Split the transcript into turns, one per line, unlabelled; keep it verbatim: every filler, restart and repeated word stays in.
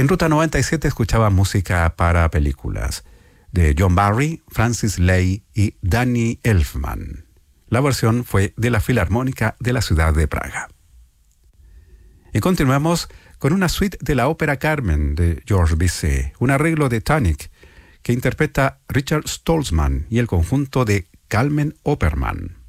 En Ruta noventa y siete escuchaba música para películas de John Barry, Francis Lai y Danny Elfman. La versión fue de la Filarmónica de la ciudad de Praga. Y continuamos con una suite de la ópera Carmen de Georges Bizet, un arreglo de Tannick que interpreta Richard Stolzman y el conjunto de Carmen Opperman.